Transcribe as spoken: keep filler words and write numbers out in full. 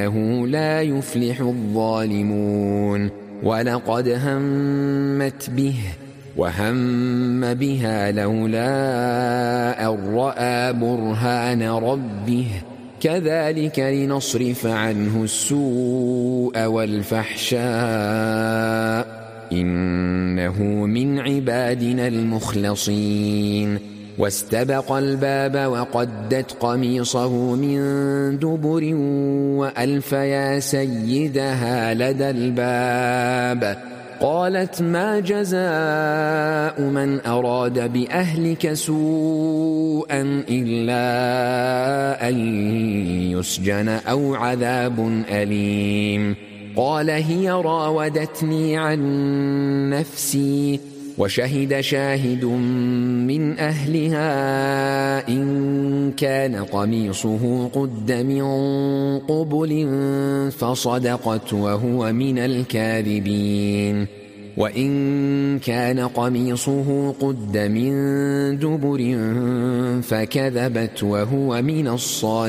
إنه لا يفلح الظالمون ولقد همت به وهم بها لولا أن رأى برهان ربه كذلك لنصرف عنه السوء والفحشاء إنه من عبادنا المخلصين واستبق الباب وقدت قميصه من دبر وألف يا سيدها لدى الباب قالت ما جزاء من أراد بأهلك سوءا إلا أن يسجن أو عذاب أليم قال هي راودتني عن نفسي وشهد شاهد من أهلها إن كان قميصه قد من قبل فصدقت وهو من الكاذبين وإن كان قميصه قد من دبر فكذبت وهو من الصادقين